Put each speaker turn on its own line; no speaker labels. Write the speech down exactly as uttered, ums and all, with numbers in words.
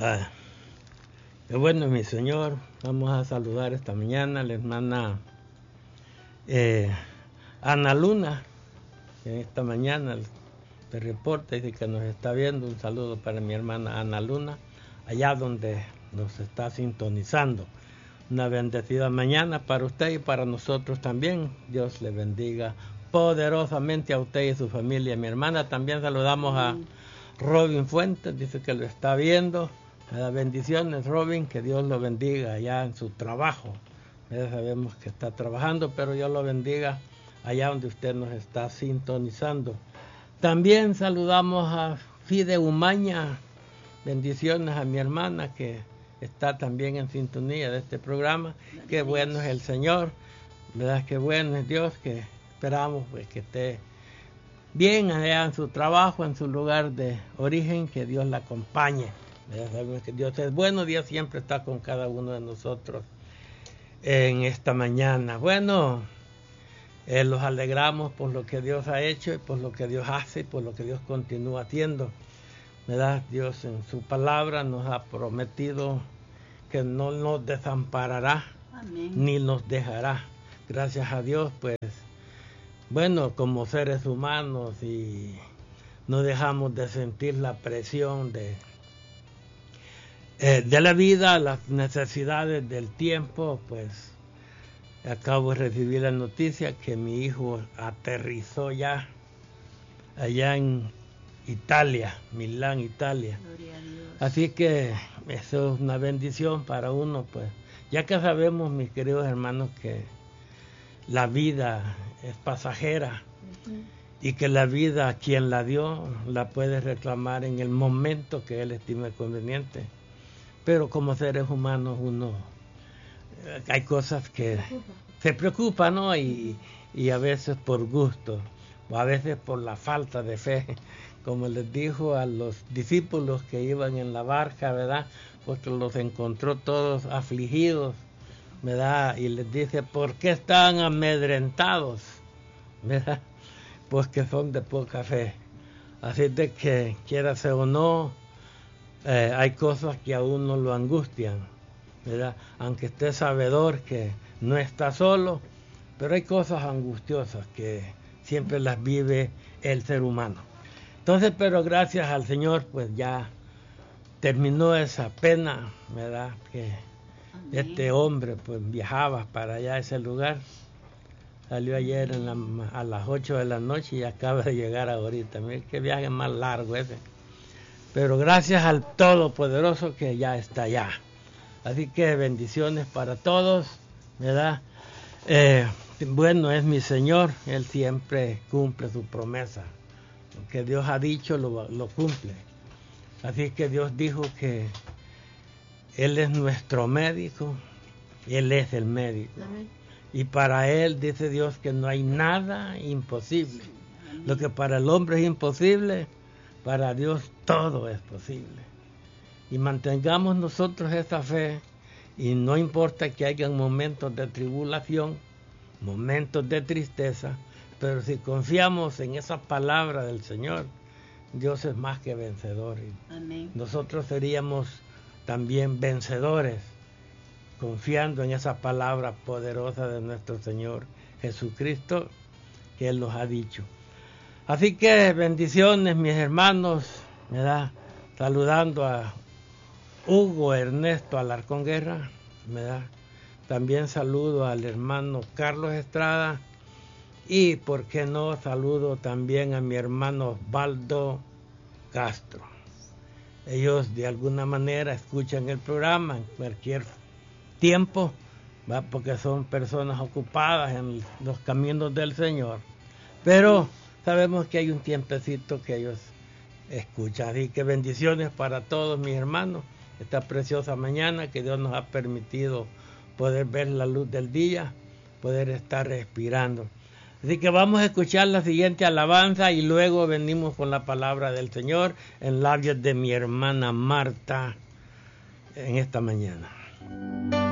Ah, qué bueno, mi Señor. Vamos a saludar esta mañana a la hermana eh, Ana Luna, que esta mañana te reporta, dice que nos está viendo. Un saludo para mi hermana Ana Luna, allá donde nos está sintonizando. Una bendecida mañana para usted y para nosotros también. Dios le bendiga poderosamente a usted y su familia. Mi hermana, también saludamos a Robin Fuentes, dice que lo está viendo. Las bendiciones, Robin, que Dios lo bendiga allá en su trabajo. Ya sabemos que está trabajando, pero Dios lo bendiga allá donde usted nos está sintonizando. También saludamos a Fide Umaña. Bendiciones a mi hermana que está también en sintonía de este programa. Qué bueno es el Señor, ¿verdad? Qué bueno es Dios, que esperamos pues, que esté bien allá en su trabajo, en su lugar de origen, que Dios la acompañe. Ya sabemos que Dios es bueno, Dios siempre está con cada uno de nosotros en esta mañana. Bueno, eh, los alegramos por lo que Dios ha hecho y por lo que Dios hace y por lo que Dios continúa haciendo. ¿Verdad? Dios en su palabra nos ha prometido que no nos desamparará. Amén. Ni nos dejará. Gracias a Dios, pues, bueno, como seres humanos, y no dejamos de sentir la presión de Eh, de la vida, las necesidades del tiempo. Pues acabo de recibir la noticia que mi hijo aterrizó ya allá en Italia, Milán, Italia. Gloria a Dios. Así que eso es una bendición para uno, pues, ya que sabemos, mis queridos hermanos, que la vida es pasajera. Uh-huh. Y que la vida, quien la dio, la puede reclamar en el momento que él estime conveniente. Pero como seres humanos uno, hay cosas que se preocupa, ¿no? Y, y a veces por gusto, o a veces por la falta de fe, como les dijo a los discípulos que iban en la barca, ¿verdad? Porque los encontró todos afligidos, ¿verdad? Y les dice, ¿por qué están amedrentados? ¿Verdad? Pues que son de poca fe. Así de que, quiera ser o no, Eh, hay cosas que a uno lo angustian, ¿verdad? Aunque esté sabedor que no está solo, pero hay cosas angustiosas que siempre las vive el ser humano. Entonces, pero gracias al Señor, pues ya terminó esa pena, ¿verdad? Que Amén. Este hombre pues viajaba para allá a ese lugar. Salió ayer en la, a las ocho de la noche y acaba de llegar ahorita. Mira qué viaje más largo ese. Pero gracias al Todopoderoso que ya está allá. Así que bendiciones para todos, ¿verdad? Eh, bueno es mi Señor, Él siempre cumple su promesa. Lo que Dios ha dicho lo, lo cumple. Así que Dios dijo que Él es nuestro médico, Él es el médico. Amén. Y para Él dice Dios que no hay nada imposible. Amén. Lo que para el hombre es imposible, para Dios todo es posible. Y mantengamos nosotros esa fe, y no importa que haya momentos de tribulación, momentos de tristeza, pero si confiamos en esa palabra del Señor, Dios es más que vencedor. Amén. Nosotros seríamos también vencedores, confiando en esa palabra poderosa de nuestro Señor Jesucristo, que Él nos ha dicho. Así que bendiciones, mis hermanos, ¿verdad? Saludando a Hugo Ernesto Alarcón Guerra, ¿verdad? También saludo al hermano Carlos Estrada, y, ¿por qué no?, saludo también a mi hermano Osvaldo Castro. Ellos de alguna manera escuchan el programa en cualquier tiempo, ¿va? Porque son personas ocupadas en los caminos del Señor. Pero sabemos que hay un tiempecito que ellos escuchan. Así que bendiciones para todos mis hermanos. Esta preciosa mañana que Dios nos ha permitido poder ver la luz del día, poder estar respirando. Así que vamos a escuchar la siguiente alabanza y luego venimos con la palabra del Señor en labios de mi hermana Marta en esta mañana.